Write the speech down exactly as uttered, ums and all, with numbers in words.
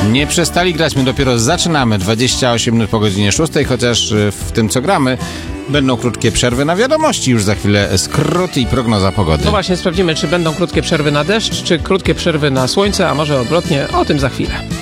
Nie przestali grać, my dopiero zaczynamy. dwadzieścia osiem minut po godzinie szóstej, chociaż w tym, co gramy, będą krótkie przerwy na wiadomości. Już za chwilę skrót i prognoza pogody. No właśnie, sprawdzimy, czy będą krótkie przerwy na deszcz, czy krótkie przerwy na słońce, a może odwrotnie. O tym za chwilę.